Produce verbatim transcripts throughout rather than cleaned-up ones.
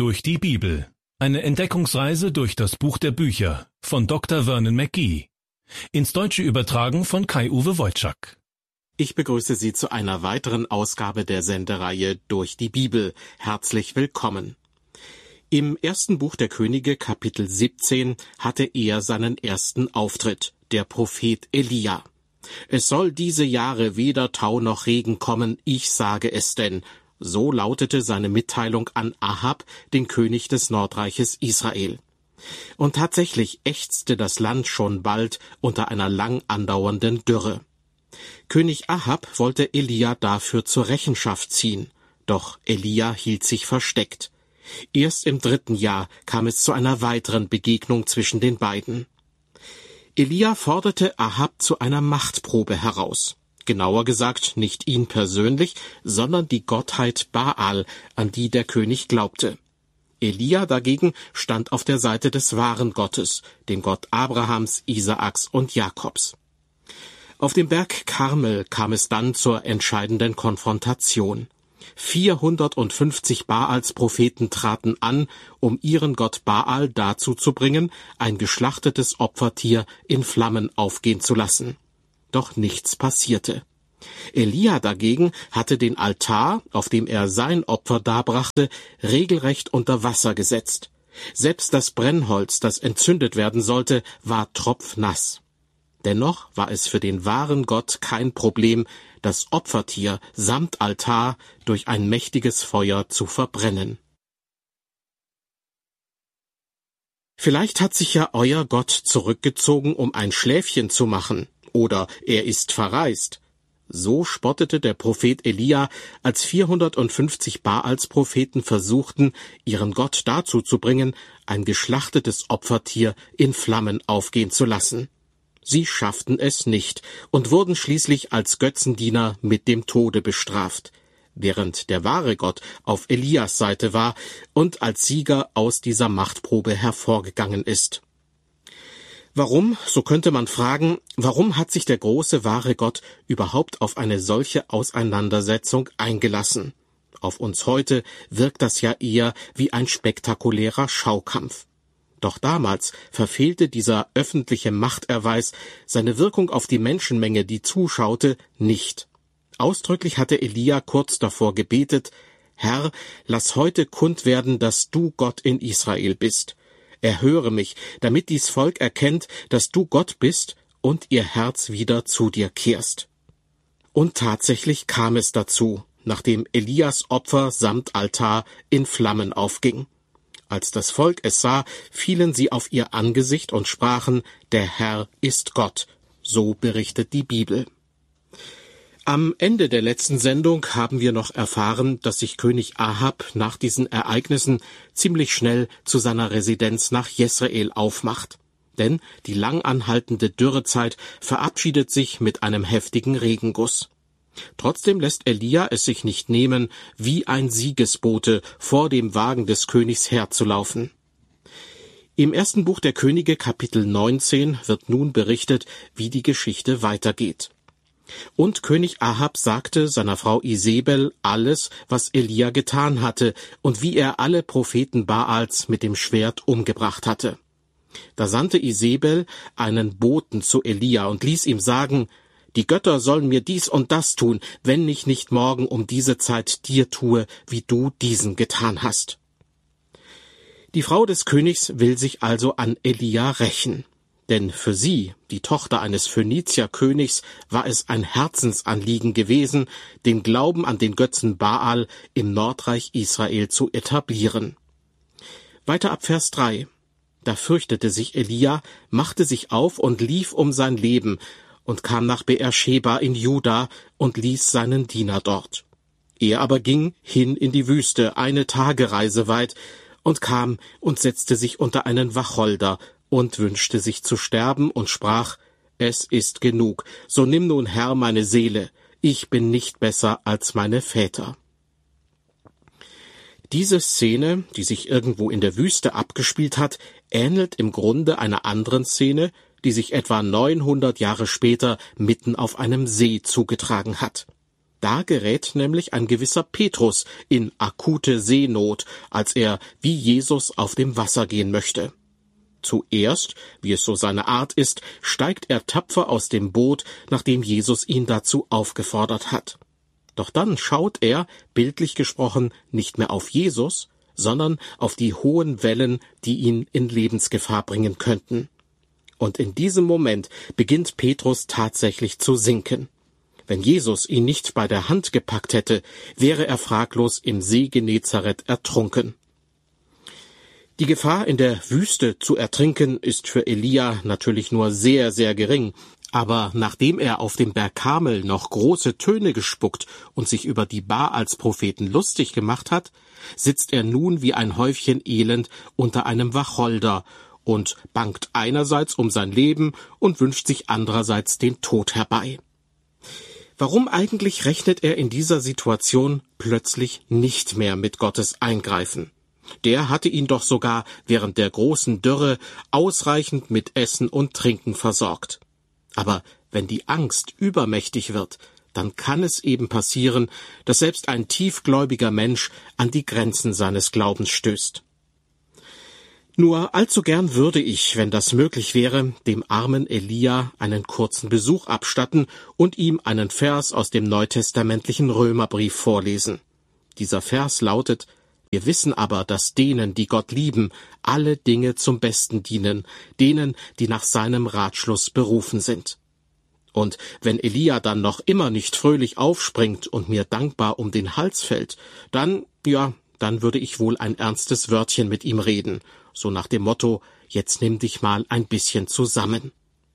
durch die Bibel. Eine Entdeckungsreise durch das Buch der Bücher von Doktor Vernon McGee. Ins Deutsche übertragen von Kai-Uwe Wojczak. Ich begrüße Sie zu einer weiteren Ausgabe der Sendereihe Durch die Bibel. Herzlich willkommen. Im ersten Buch der Könige, Kapitel siebzehn, hatte er seinen ersten Auftritt, der Prophet Elia. Es soll diese Jahre weder Tau noch Regen kommen, ich sage es denn. So lautete seine Mitteilung an Ahab, den König des Nordreiches Israel. Und tatsächlich ächzte das Land schon bald unter einer lang andauernden Dürre. König Ahab wollte Elia dafür zur Rechenschaft ziehen, doch Elia hielt sich versteckt. Erst im dritten Jahr kam es zu einer weiteren Begegnung zwischen den beiden. Elia forderte Ahab zu einer Machtprobe heraus. Genauer gesagt nicht ihn persönlich, sondern die Gottheit Baal, an die der König glaubte. Elia dagegen stand auf der Seite des wahren Gottes, dem Gott Abrahams, Isaaks und Jakobs. Auf dem Berg Karmel kam es dann zur entscheidenden Konfrontation. vierhundertfünfzig Baals-Propheten traten an, um ihren Gott Baal dazu zu bringen, ein geschlachtetes Opfertier in Flammen aufgehen zu lassen. Doch nichts passierte. Elia dagegen hatte den Altar, auf dem er sein Opfer darbrachte, regelrecht unter Wasser gesetzt. Selbst das Brennholz, das entzündet werden sollte, war tropfnass. Dennoch war es für den wahren Gott kein Problem, das Opfertier samt Altar durch ein mächtiges Feuer zu verbrennen. Vielleicht hat sich ja euer Gott zurückgezogen, um ein Schläfchen zu machen, oder er ist verreist. So spottete der Prophet Elia, als vierhundertfünfzig Baals-Propheten versuchten, ihren Gott dazu zu bringen, ein geschlachtetes Opfertier in Flammen aufgehen zu lassen. Sie schafften es nicht und wurden schließlich als Götzendiener mit dem Tode bestraft, während der wahre Gott auf Elias Seite war und als Sieger aus dieser Machtprobe hervorgegangen ist. Warum, so könnte man fragen, warum hat sich der große wahre Gott überhaupt auf eine solche Auseinandersetzung eingelassen? Auf uns heute wirkt das ja eher wie ein spektakulärer Schaukampf. Doch damals verfehlte dieser öffentliche Machterweis seine Wirkung auf die Menschenmenge, die zuschaute, nicht. Ausdrücklich hatte Elia kurz davor gebetet: Herr, lass heute kund werden, dass du Gott in Israel bist. Erhöre mich, damit dies Volk erkennt, dass du Gott bist und ihr Herz wieder zu dir kehrst. Und tatsächlich kam es dazu, nachdem Elias Opfer samt Altar in Flammen aufging. Als das Volk es sah, fielen sie auf ihr Angesicht und sprachen: Der Herr ist Gott. So berichtet die Bibel. Am Ende der letzten Sendung haben wir noch erfahren, dass sich König Ahab nach diesen Ereignissen ziemlich schnell zu seiner Residenz nach Jesrael aufmacht. Denn die lang anhaltende Dürrezeit verabschiedet sich mit einem heftigen Regenguss. Trotzdem lässt Elia es sich nicht nehmen, wie ein Siegesbote vor dem Wagen des Königs herzulaufen. Im ersten Buch der Könige, Kapitel neunzehn, wird nun berichtet, wie die Geschichte weitergeht. Und König Ahab sagte seiner Frau Isebel alles, was Elia getan hatte und wie er alle Propheten Baals mit dem Schwert umgebracht hatte. Da sandte Isebel einen Boten zu Elia und ließ ihm sagen: Die Götter sollen mir dies und das tun, wenn ich nicht morgen um diese Zeit dir tue, wie du diesen getan hast. Die Frau des Königs will sich also an Elia rächen. Denn für sie, die Tochter eines Phönizierkönigs, war es ein Herzensanliegen gewesen, den Glauben an den Götzen Baal im Nordreich Israel zu etablieren. Weiter ab Vers drei. Da fürchtete sich Elia, machte sich auf und lief um sein Leben und kam nach Beersheba in Juda und ließ seinen Diener dort. Er aber ging hin in die Wüste, eine Tagereise weit, und kam und setzte sich unter einen Wacholder und wünschte sich zu sterben und sprach: Es ist genug, so nimm nun, Herr, meine Seele, ich bin nicht besser als meine Väter. Diese Szene, die sich irgendwo in der Wüste abgespielt hat, ähnelt im Grunde einer anderen Szene, die sich etwa neunhundert Jahre später mitten auf einem See zugetragen hat. Da gerät nämlich ein gewisser Petrus in akute Seenot, als er wie Jesus auf dem Wasser gehen möchte. Zuerst, wie es so seine Art ist, steigt er tapfer aus dem Boot, nachdem Jesus ihn dazu aufgefordert hat. Doch dann schaut er, bildlich gesprochen, nicht mehr auf Jesus, sondern auf die hohen Wellen, die ihn in Lebensgefahr bringen könnten. Und in diesem Moment beginnt Petrus tatsächlich zu sinken. Wenn Jesus ihn nicht bei der Hand gepackt hätte, wäre er fraglos im See Genezareth ertrunken. Die Gefahr, in der Wüste zu ertrinken, ist für Elia natürlich nur sehr, sehr gering. Aber nachdem er auf dem Berg Karmel noch große Töne gespuckt und sich über die Baals-Propheten lustig gemacht hat, sitzt er nun wie ein Häufchen Elend unter einem Wacholder und bangt einerseits um sein Leben und wünscht sich andererseits den Tod herbei. Warum eigentlich rechnet er in dieser Situation plötzlich nicht mehr mit Gottes Eingreifen? Der hatte ihn doch sogar während der großen Dürre ausreichend mit Essen und Trinken versorgt. Aber wenn die Angst übermächtig wird, dann kann es eben passieren, dass selbst ein tiefgläubiger Mensch an die Grenzen seines Glaubens stößt. Nur allzu gern würde ich, wenn das möglich wäre, dem armen Elia einen kurzen Besuch abstatten und ihm einen Vers aus dem neutestamentlichen Römerbrief vorlesen. Dieser Vers lautet: Wir wissen aber, dass denen, die Gott lieben, alle Dinge zum Besten dienen, denen, die nach seinem Ratschluss berufen sind. Und wenn Elia dann noch immer nicht fröhlich aufspringt und mir dankbar um den Hals fällt, dann, ja, dann würde ich wohl ein ernstes Wörtchen mit ihm reden, so nach dem Motto: Jetzt nimm dich mal ein bisschen zusammen.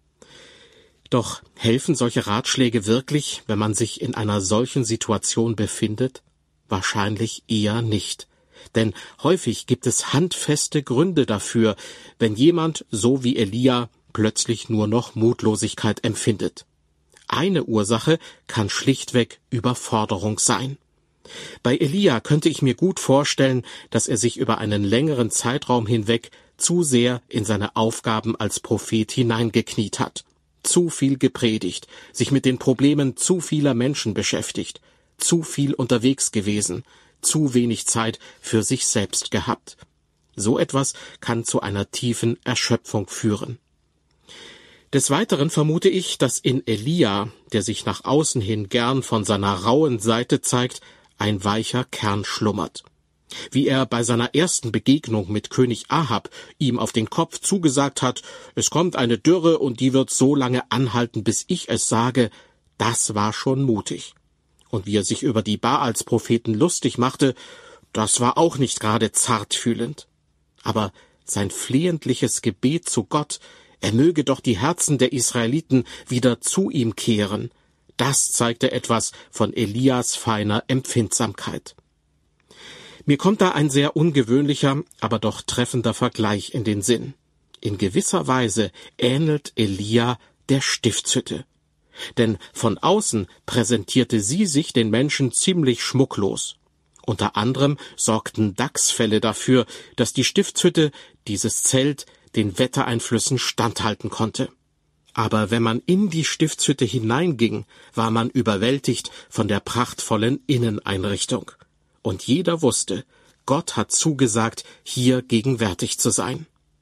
Doch helfen solche Ratschläge wirklich, wenn man sich in einer solchen Situation befindet? Wahrscheinlich eher nicht. Denn häufig gibt es handfeste Gründe dafür, wenn jemand, so wie Elia, plötzlich nur noch Mutlosigkeit empfindet. Eine Ursache kann schlichtweg Überforderung sein. Bei Elia könnte ich mir gut vorstellen, dass er sich über einen längeren Zeitraum hinweg zu sehr in seine Aufgaben als Prophet hineingekniet hat, zu viel gepredigt, sich mit den Problemen zu vieler Menschen beschäftigt, zu viel unterwegs gewesen, zu wenig Zeit für sich selbst gehabt. So etwas kann zu einer tiefen Erschöpfung führen. Des Weiteren vermute ich, dass in Elia, der sich nach außen hin gern von seiner rauen Seite zeigt, ein weicher Kern schlummert. Wie er bei seiner ersten Begegnung mit König Ahab ihm auf den Kopf zugesagt hat, es kommt eine Dürre und die wird so lange anhalten, bis ich es sage, das war schon mutig. Und wie er sich über die Baals-Propheten lustig machte, das war auch nicht gerade zartfühlend. Aber sein flehentliches Gebet zu Gott, er möge doch die Herzen der Israeliten wieder zu ihm kehren, das zeigte etwas von Elias feiner Empfindsamkeit. Mir kommt da ein sehr ungewöhnlicher, aber doch treffender Vergleich in den Sinn. In gewisser Weise ähnelt Elia der Stiftshütte. Denn von außen präsentierte sie sich den Menschen ziemlich schmucklos. Unter anderem sorgten Dachsfelle dafür, dass die Stiftshütte, dieses Zelt, den Wettereinflüssen standhalten konnte. Aber wenn man in die Stiftshütte hineinging, war man überwältigt von der prachtvollen Inneneinrichtung. Und jeder wusste, Gott hat zugesagt, hier gegenwärtig zu sein.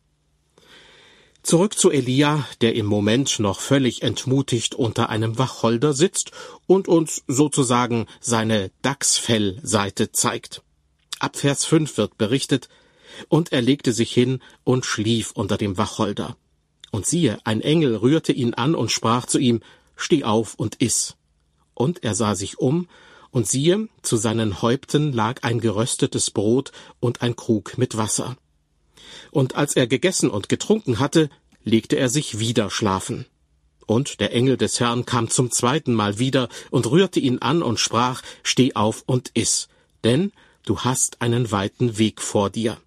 Zurück zu Elia, der im Moment noch völlig entmutigt unter einem Wacholder sitzt und uns sozusagen seine Dachsfellseite zeigt. Ab Vers fünf wird berichtet: Und er legte sich hin und schlief unter dem Wacholder. Und siehe, ein Engel rührte ihn an und sprach zu ihm: Steh auf und iss. Und er sah sich um, und siehe, zu seinen Häupten lag ein geröstetes Brot und ein Krug mit Wasser. Und als er gegessen und getrunken hatte, legte er sich wieder schlafen. Und der Engel des Herrn kam zum zweiten Mal wieder und rührte ihn an und sprach: Steh auf und iss, denn du hast einen weiten Weg vor dir.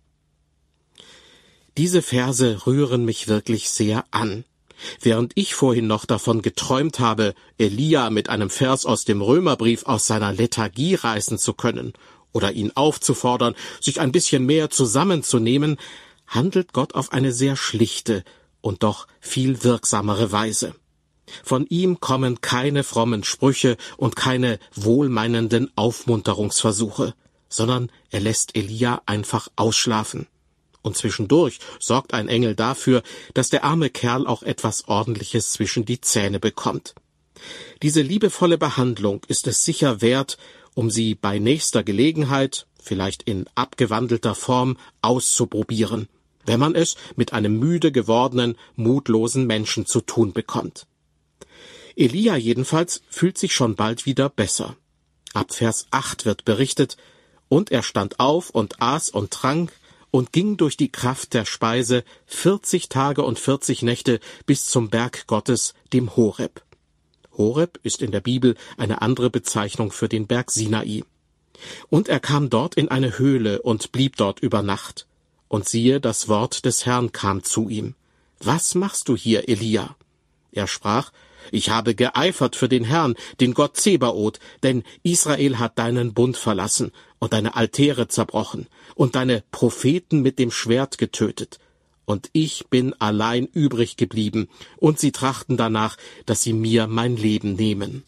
Diese Verse rühren mich wirklich sehr an. Während ich vorhin noch davon geträumt habe, Elia mit einem Vers aus dem Römerbrief aus seiner Lethargie reißen zu können oder ihn aufzufordern, sich ein bisschen mehr zusammenzunehmen, handelt Gott auf eine sehr schlichte und doch viel wirksamere Weise. Von ihm kommen keine frommen Sprüche und keine wohlmeinenden Aufmunterungsversuche, sondern er lässt Elia einfach ausschlafen. Und zwischendurch sorgt ein Engel dafür, dass der arme Kerl auch etwas Ordentliches zwischen die Zähne bekommt. Diese liebevolle Behandlung ist es sicher wert, um sie bei nächster Gelegenheit, vielleicht in abgewandelter Form, auszuprobieren, wenn man es mit einem müde gewordenen, mutlosen Menschen zu tun bekommt. Elia jedenfalls fühlt sich schon bald wieder besser. Ab Vers acht wird berichtet, und er stand auf und aß und trank und ging durch die Kraft der Speise vierzig Tage und vierzig Nächte bis zum Berg Gottes, dem Horeb. Horeb ist in der Bibel eine andere Bezeichnung für den Berg Sinai. Und er kam dort in eine Höhle und blieb dort über Nacht. Und siehe, das Wort des Herrn kam zu ihm. Was machst du hier, Elia? Er sprach, ich habe geeifert für den Herrn, den Gott Zebaoth, denn Israel hat deinen Bund verlassen und deine Altäre zerbrochen und deine Propheten mit dem Schwert getötet. Und ich bin allein übrig geblieben, und sie trachten danach, dass sie mir mein Leben nehmen.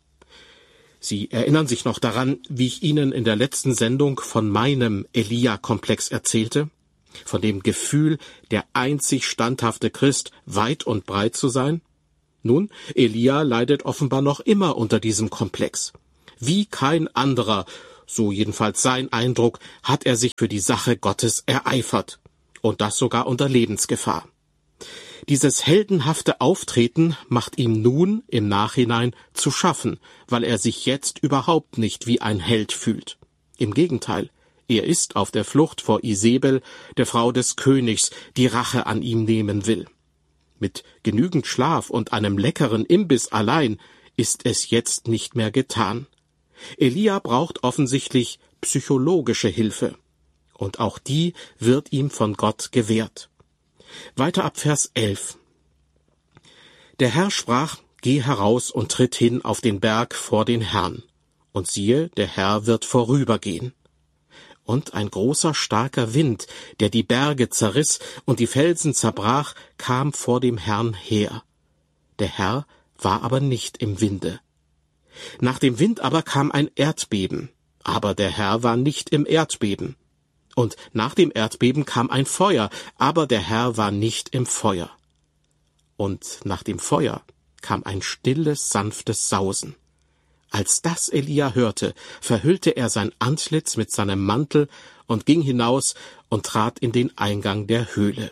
Sie erinnern sich noch daran, wie ich Ihnen in der letzten Sendung von meinem Elia-Komplex erzählte? Von dem Gefühl, der einzig standhafte Christ weit und breit zu sein? Nun, Elia leidet offenbar noch immer unter diesem Komplex. Wie kein anderer, so jedenfalls sein Eindruck, hat er sich für die Sache Gottes ereifert. Und das sogar unter Lebensgefahr. Dieses heldenhafte Auftreten macht ihm nun im Nachhinein zu schaffen, weil er sich jetzt überhaupt nicht wie ein Held fühlt. Im Gegenteil, er ist auf der Flucht vor Isebel, der Frau des Königs, die Rache an ihm nehmen will. Mit genügend Schlaf und einem leckeren Imbiss allein ist es jetzt nicht mehr getan. Elia braucht offensichtlich psychologische Hilfe. Und auch die wird ihm von Gott gewährt. Weiter ab Vers elf. Der Herr sprach, geh heraus und tritt hin auf den Berg vor den Herrn. Und siehe, der Herr wird vorübergehen. Und ein großer, starker Wind, der die Berge zerriss und die Felsen zerbrach, kam vor dem Herrn her. Der Herr war aber nicht im Winde. Nach dem Wind aber kam ein Erdbeben, aber der Herr war nicht im Erdbeben. Und nach dem Erdbeben kam ein Feuer, aber der Herr war nicht im Feuer. Und nach dem Feuer kam ein stilles, sanftes Sausen. Als das Elia hörte, verhüllte er sein Antlitz mit seinem Mantel und ging hinaus und trat in den Eingang der Höhle.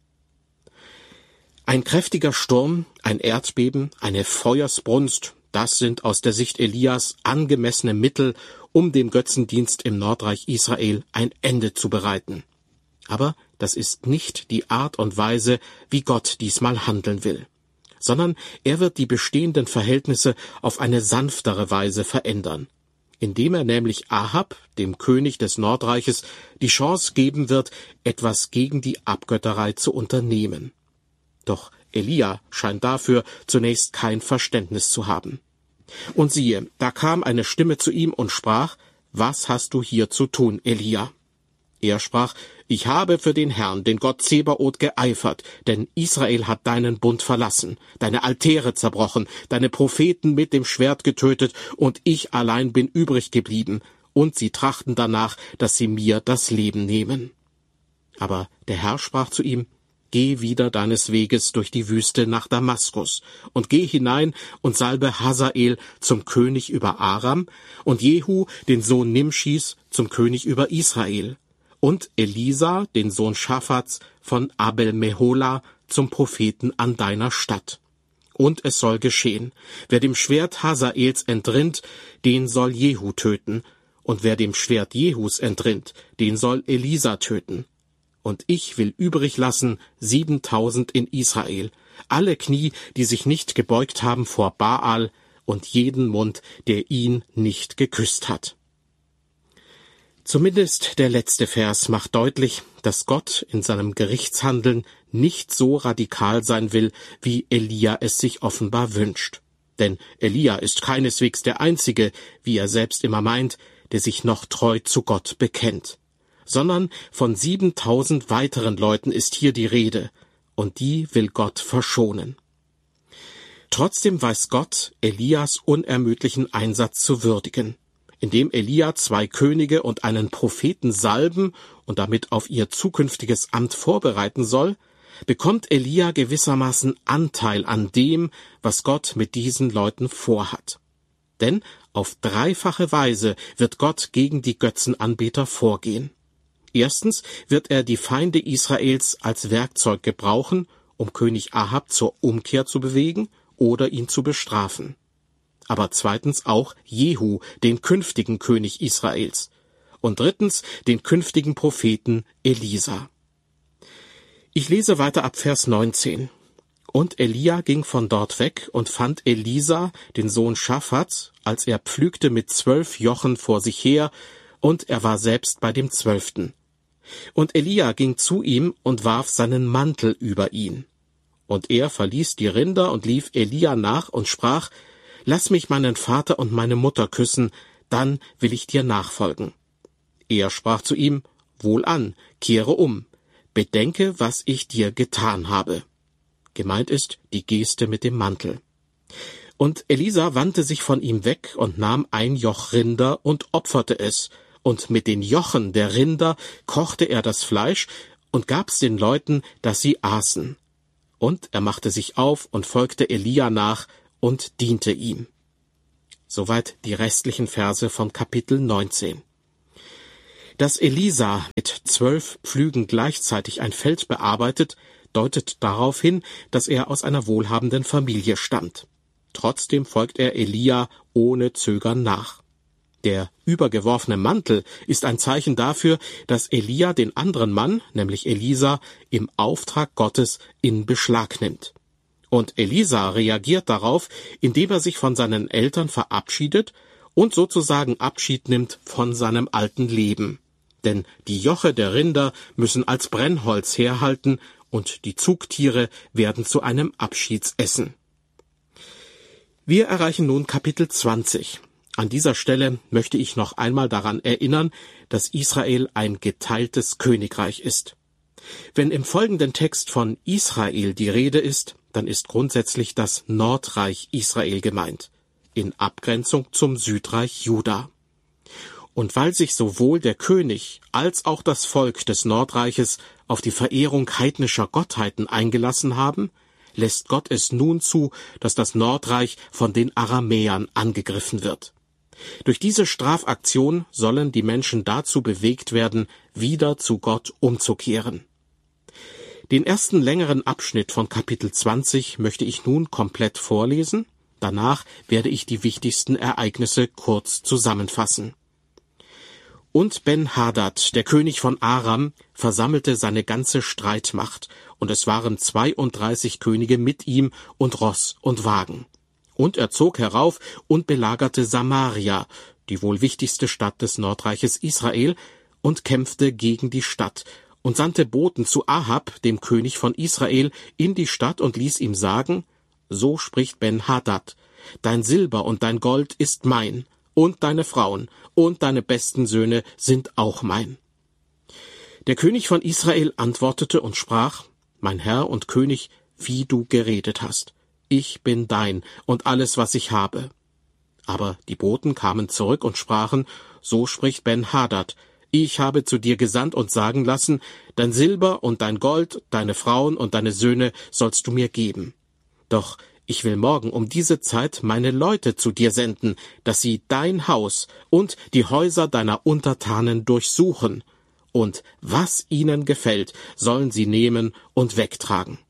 Ein kräftiger Sturm, ein Erdbeben, eine Feuersbrunst, das sind aus der Sicht Elias angemessene Mittel, um dem Götzendienst im Nordreich Israel ein Ende zu bereiten. Aber das ist nicht die Art und Weise, wie Gott diesmal handeln will, sondern er wird die bestehenden Verhältnisse auf eine sanftere Weise verändern, indem er nämlich Ahab, dem König des Nordreiches, die Chance geben wird, etwas gegen die Abgötterei zu unternehmen. Doch Elia scheint dafür zunächst kein Verständnis zu haben. Und siehe, da kam eine Stimme zu ihm und sprach, was hast du hier zu tun, Elia? Er sprach, ich habe für den Herrn, den Gott Zebaoth, geeifert, denn Israel hat deinen Bund verlassen, deine Altäre zerbrochen, deine Propheten mit dem Schwert getötet, und ich allein bin übrig geblieben, und sie trachten danach, dass sie mir das Leben nehmen. Aber der Herr sprach zu ihm, geh wieder deines Weges durch die Wüste nach Damaskus und geh hinein und salbe Hazael zum König über Aram und Jehu, den Sohn Nimschis, zum König über Israel und Elisa, den Sohn Schaphats, von Abel-Mehola zum Propheten an deiner Stadt. Und es soll geschehen, wer dem Schwert Hazaels entrinnt, den soll Jehu töten, und wer dem Schwert Jehus entrinnt, den soll Elisa töten. Und ich will übrig lassen siebentausend in Israel, alle Knie, die sich nicht gebeugt haben vor Baal, und jeden Mund, der ihn nicht geküsst hat. Zumindest der letzte Vers macht deutlich, dass Gott in seinem Gerichtshandeln nicht so radikal sein will, wie Elia es sich offenbar wünscht. Denn Elia ist keineswegs der Einzige, wie er selbst immer meint, der sich noch treu zu Gott bekennt. Sondern von siebentausend weiteren Leuten ist hier die Rede, und die will Gott verschonen. Trotzdem weiß Gott, Elias unermüdlichen Einsatz zu würdigen, indem Elia zwei Könige und einen Propheten salben und damit auf ihr zukünftiges Amt vorbereiten soll, bekommt Elia gewissermaßen Anteil an dem, was Gott mit diesen Leuten vorhat. Denn auf dreifache Weise wird Gott gegen die Götzenanbeter vorgehen. Erstens wird er die Feinde Israels als Werkzeug gebrauchen, um König Ahab zur Umkehr zu bewegen oder ihn zu bestrafen. Aber zweitens auch Jehu, den künftigen König Israels. Und drittens den künftigen Propheten Elisa. Ich lese weiter ab Vers neunzehn. Und Elia ging von dort weg und fand Elisa, den Sohn Schaphats, als er pflügte mit zwölf Jochen vor sich her, und er war selbst bei dem zwölften. Und Elia ging zu ihm und warf seinen Mantel über ihn. Und er verließ die Rinder und lief Elia nach und sprach, »Lass mich meinen Vater und meine Mutter küssen, dann will ich dir nachfolgen.« Er sprach zu ihm, »Wohlan, kehre um, bedenke, was ich dir getan habe.« Gemeint ist die Geste mit dem Mantel. Und Elisa wandte sich von ihm weg und nahm ein Joch Rinder und opferte es, und mit den Jochen der Rinder kochte er das Fleisch und gab's den Leuten, dass sie aßen. Und er machte sich auf und folgte Elia nach und diente ihm. Soweit die restlichen Verse von Kapitel neunzehn. Dass Elisa mit zwölf Pflügen gleichzeitig ein Feld bearbeitet, deutet darauf hin, dass er aus einer wohlhabenden Familie stammt. Trotzdem folgt er Elia ohne Zögern nach. Der übergeworfene Mantel ist ein Zeichen dafür, dass Elia den anderen Mann, nämlich Elisa, im Auftrag Gottes in Beschlag nimmt. Und Elisa reagiert darauf, indem er sich von seinen Eltern verabschiedet und sozusagen Abschied nimmt von seinem alten Leben. Denn die Joche der Rinder müssen als Brennholz herhalten und die Zugtiere werden zu einem Abschiedsessen. Wir erreichen nun Kapitel zwanzig. An dieser Stelle möchte ich noch einmal daran erinnern, dass Israel ein geteiltes Königreich ist. Wenn im folgenden Text von Israel die Rede ist, dann ist grundsätzlich das Nordreich Israel gemeint, in Abgrenzung zum Südreich Juda. Und weil sich sowohl der König als auch das Volk des Nordreiches auf die Verehrung heidnischer Gottheiten eingelassen haben, lässt Gott es nun zu, dass das Nordreich von den Aramäern angegriffen wird. Durch diese Strafaktion sollen die Menschen dazu bewegt werden, wieder zu Gott umzukehren. Den ersten längeren Abschnitt von Kapitel zwanzig möchte ich nun komplett vorlesen. Danach werde ich die wichtigsten Ereignisse kurz zusammenfassen. Und Ben-Hadad, der König von Aram, versammelte seine ganze Streitmacht, und es waren zweiunddreißig Könige mit ihm und Ross und Wagen. Und er zog herauf und belagerte Samaria, die wohl wichtigste Stadt des Nordreiches Israel, und kämpfte gegen die Stadt, und sandte Boten zu Ahab, dem König von Israel, in die Stadt und ließ ihm sagen, so spricht Ben-Hadad, dein Silber und dein Gold ist mein, und deine Frauen und deine besten Söhne sind auch mein. Der König von Israel antwortete und sprach, mein Herr und König, wie du geredet hast. Ich bin dein und alles, was ich habe. Aber die Boten kamen zurück und sprachen, so spricht Ben-Hadad, ich habe zu dir gesandt und sagen lassen, dein Silber und dein Gold, deine Frauen und deine Söhne sollst du mir geben. Doch ich will morgen um diese Zeit meine Leute zu dir senden, dass sie dein Haus und die Häuser deiner Untertanen durchsuchen, und was ihnen gefällt, sollen sie nehmen und wegtragen.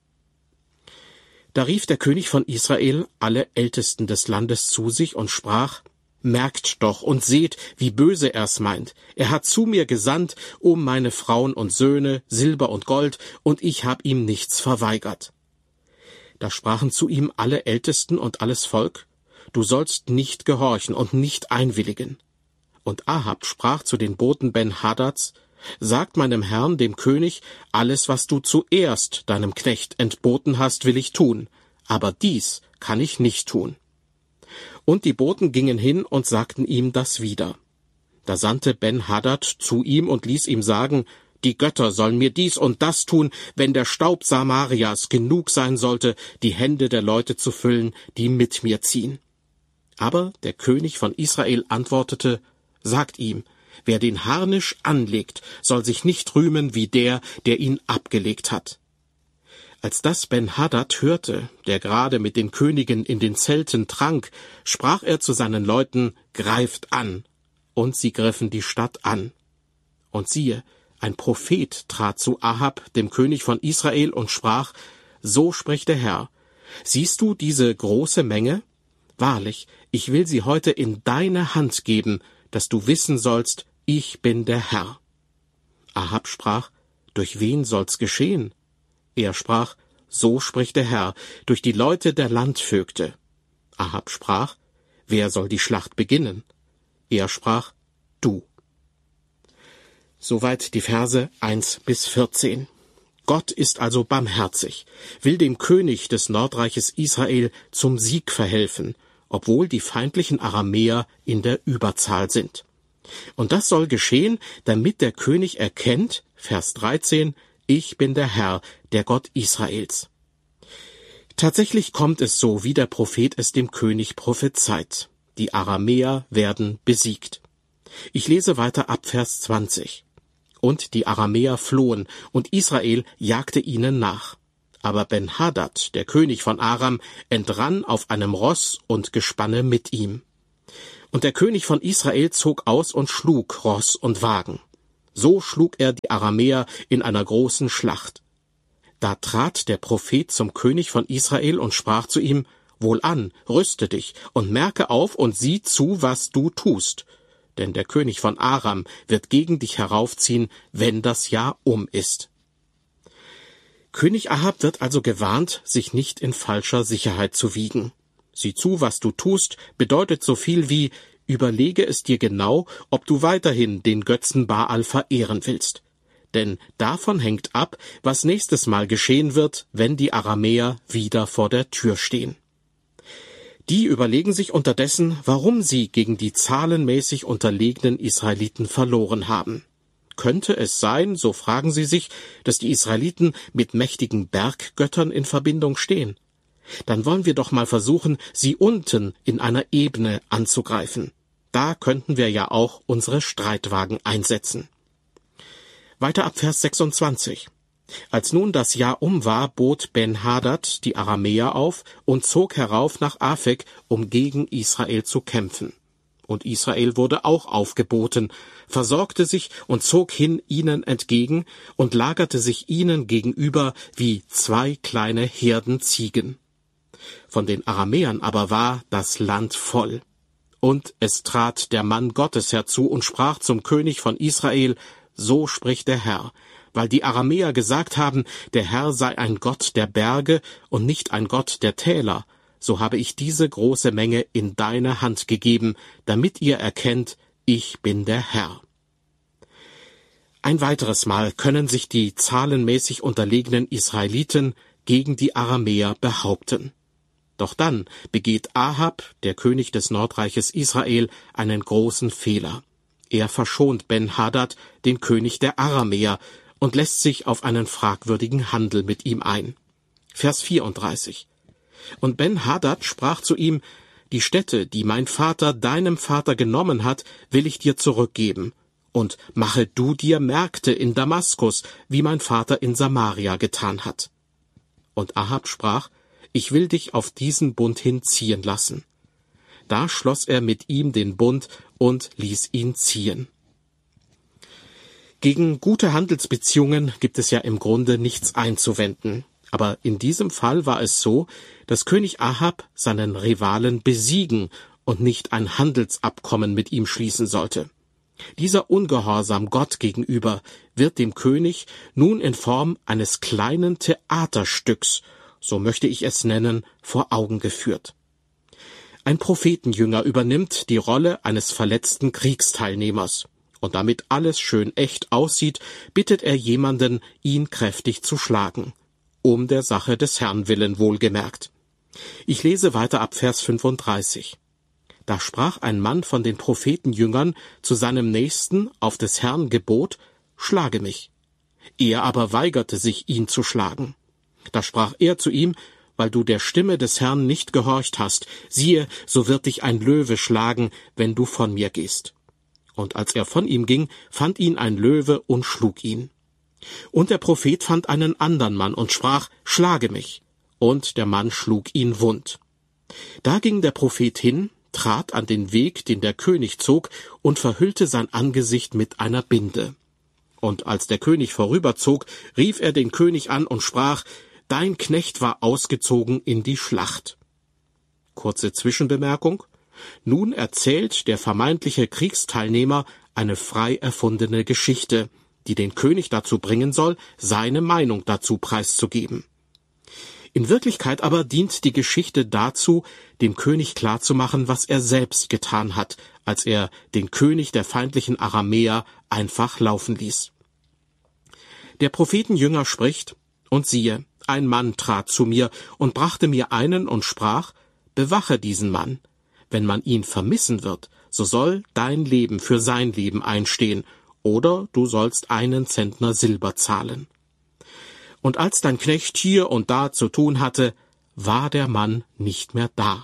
Da rief der König von Israel alle Ältesten des Landes zu sich und sprach, merkt doch und seht, wie böse er's meint. Er hat zu mir gesandt, um meine Frauen und Söhne, Silber und Gold, und ich hab ihm nichts verweigert. Da sprachen zu ihm alle Ältesten und alles Volk, du sollst nicht gehorchen und nicht einwilligen. Und Ahab sprach zu den Boten Ben-Hadads, sagt meinem Herrn, dem König, alles, was du zuerst deinem Knecht entboten hast, will ich tun, aber dies kann ich nicht tun. Und die Boten gingen hin und sagten ihm das wieder. Da sandte Ben-Hadad zu ihm und ließ ihm sagen, die Götter sollen mir dies und das tun, wenn der Staub Samarias genug sein sollte, die Hände der Leute zu füllen, die mit mir ziehen. Aber der König von Israel antwortete, sagt ihm, wer den Harnisch anlegt, soll sich nicht rühmen wie der, der ihn abgelegt hat. Als das Ben-Hadad hörte, der gerade mit den Königen in den Zelten trank, sprach er zu seinen Leuten, greift an. Und sie griffen die Stadt an. Und siehe, ein Prophet trat zu Ahab, dem König von Israel, und sprach, so spricht der Herr, siehst du diese große Menge? Wahrlich, ich will sie heute in deine Hand geben, dass du wissen sollst, ich bin der Herr. Ahab sprach, durch wen soll's geschehen? Er sprach, so spricht der Herr, durch die Leute der Landvögte. Ahab sprach, wer soll die Schlacht beginnen? Er sprach, du. Soweit die Verse eins bis vierzehn. Gott ist also barmherzig, will dem König des Nordreiches Israel zum Sieg verhelfen, obwohl die feindlichen Aramäer in der Überzahl sind. Und das soll geschehen, damit der König erkennt, Vers dreizehn, ich bin der Herr, der Gott Israels. Tatsächlich kommt es so, wie der Prophet es dem König prophezeit. Die Aramäer werden besiegt. Ich lese weiter ab Vers zwanzig. Und die Aramäer flohen, und Israel jagte ihnen nach. Aber Ben-Hadad, der König von Aram, entrann auf einem Ross und Gespanne mit ihm. Und der König von Israel zog aus und schlug Ross und Wagen. So schlug er die Aramäer in einer großen Schlacht. Da trat der Prophet zum König von Israel und sprach zu ihm, Wohlan, rüste dich und merke auf und sieh zu, was du tust. Denn der König von Aram wird gegen dich heraufziehen, wenn das Jahr um ist. König Ahab wird also gewarnt, sich nicht in falscher Sicherheit zu wiegen. Sieh zu, was du tust, bedeutet so viel wie, überlege es dir genau, ob du weiterhin den Götzen Baal verehren willst. Denn davon hängt ab, was nächstes Mal geschehen wird, wenn die Aramäer wieder vor der Tür stehen. Die überlegen sich unterdessen, warum sie gegen die zahlenmäßig unterlegenen Israeliten verloren haben. Könnte es sein, so fragen sie sich, dass die Israeliten mit mächtigen Berggöttern in Verbindung stehen? Dann wollen wir doch mal versuchen, sie unten in einer Ebene anzugreifen. Da könnten wir ja auch unsere Streitwagen einsetzen. Weiter ab Vers sechsundzwanzig. Als nun das Jahr um war, bot Ben-Hadad die Aramäer auf und zog herauf nach Afek, um gegen Israel zu kämpfen. Und Israel wurde auch aufgeboten, versorgte sich und zog hin ihnen entgegen und lagerte sich ihnen gegenüber wie zwei kleine Herden Ziegen. Von den Aramäern aber war das Land voll. Und es trat der Mann Gottes herzu und sprach zum König von Israel, so spricht der Herr, weil die Aramäer gesagt haben, der Herr sei ein Gott der Berge und nicht ein Gott der Täler, so habe ich diese große Menge in deine Hand gegeben, damit ihr erkennt, ich bin der Herr. Ein weiteres Mal können sich die zahlenmäßig unterlegenen Israeliten gegen die Aramäer behaupten. Doch dann begeht Ahab, der König des Nordreiches Israel, einen großen Fehler. Er verschont Ben-Hadad, den König der Aramäer, und lässt sich auf einen fragwürdigen Handel mit ihm ein. Vers vierunddreißig. Und Ben-Hadad sprach zu ihm, die Städte, die mein Vater deinem Vater genommen hat, will ich dir zurückgeben. Und mache du dir Märkte in Damaskus, wie mein Vater in Samaria getan hat. Und Ahab sprach, ich will dich auf diesen Bund hinziehen lassen. Da schloss er mit ihm den Bund und ließ ihn ziehen. Gegen gute Handelsbeziehungen gibt es ja im Grunde nichts einzuwenden. Aber in diesem Fall war es so, dass König Ahab seinen Rivalen besiegen und nicht ein Handelsabkommen mit ihm schließen sollte. Dieser Ungehorsam Gott gegenüber wird dem König nun in Form eines kleinen Theaterstücks, so möchte ich es nennen, vor Augen geführt. Ein Prophetenjünger übernimmt die Rolle eines verletzten Kriegsteilnehmers. Und damit alles schön echt aussieht, bittet er jemanden, ihn kräftig zu schlagen. Um der Sache des Herrn willen wohlgemerkt. Ich lese weiter ab Vers fünfunddreißig. Da sprach ein Mann von den Prophetenjüngern zu seinem Nächsten auf des Herrn Gebot, schlage mich. Er aber weigerte sich, ihn zu schlagen. Da sprach er zu ihm: Weil du der Stimme des Herrn nicht gehorcht hast, siehe, so wird dich ein Löwe schlagen, wenn du von mir gehst. Und als er von ihm ging, fand ihn ein Löwe und schlug ihn. Und der Prophet fand einen andern Mann und sprach: Schlage mich. Und der Mann schlug ihn wund. Da ging der Prophet hin, trat an den Weg, den der König zog, und verhüllte sein Angesicht mit einer Binde. Und als der König vorüberzog, rief er den König an und sprach: Dein Knecht war ausgezogen in die Schlacht. Kurze Zwischenbemerkung: Nun erzählt der vermeintliche Kriegsteilnehmer eine frei erfundene Geschichte, die den König dazu bringen soll, seine Meinung dazu preiszugeben. In Wirklichkeit aber dient die Geschichte dazu, dem König klarzumachen, was er selbst getan hat, als er den König der feindlichen Aramäer einfach laufen ließ. Der Prophetenjünger spricht: Und siehe, ein Mann trat zu mir und brachte mir einen und sprach: Bewache diesen Mann. Wenn man ihn vermissen wird, so soll dein Leben für sein Leben einstehen, oder du sollst einen Zentner Silber zahlen. Und als dein Knecht hier und da zu tun hatte, war der Mann nicht mehr da.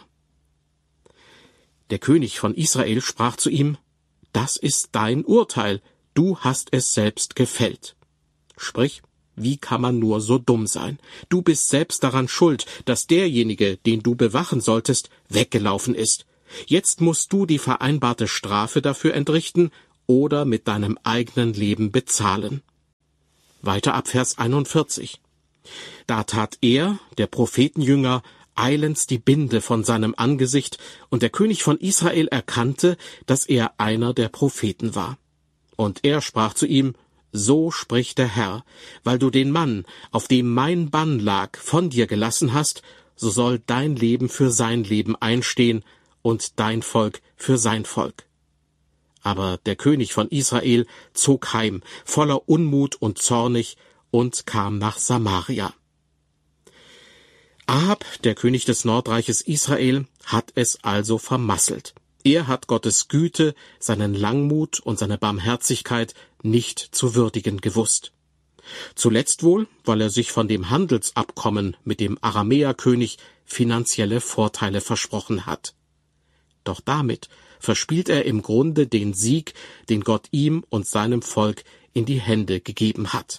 Der König von Israel sprach zu ihm: Das ist dein Urteil, du hast es selbst gefällt. Sprich, wie kann man nur so dumm sein? Du bist selbst daran schuld, dass derjenige, den du bewachen solltest, weggelaufen ist. Jetzt musst du die vereinbarte Strafe dafür entrichten oder mit deinem eigenen Leben bezahlen. Weiter ab Vers einundvierzig. Da tat er, der Prophetenjünger, eilends die Binde von seinem Angesicht, und der König von Israel erkannte, dass er einer der Propheten war. Und er sprach zu ihm: So spricht der Herr, weil du den Mann, auf dem mein Bann lag, von dir gelassen hast, so soll dein Leben für sein Leben einstehen und dein Volk für sein Volk. Aber der König von Israel zog heim, voller Unmut und zornig, und kam nach Samaria. Ahab, der König des Nordreiches Israel, hat es also vermasselt. Er hat Gottes Güte, seinen Langmut und seine Barmherzigkeit nicht zu würdigen gewusst. Zuletzt wohl, weil er sich von dem Handelsabkommen mit dem Aramäerkönig finanzielle Vorteile versprochen hat. Doch damit verspielt er im Grunde den Sieg, den Gott ihm und seinem Volk in die Hände gegeben hat.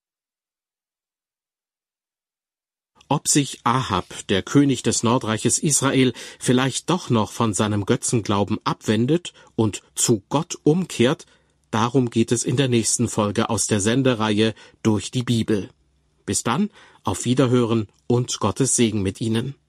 Ob sich Ahab, der König des Nordreiches Israel, vielleicht doch noch von seinem Götzenglauben abwendet und zu Gott umkehrt, darum geht es in der nächsten Folge aus der Sendereihe Durch die Bibel. Bis dann, auf Wiederhören und Gottes Segen mit Ihnen.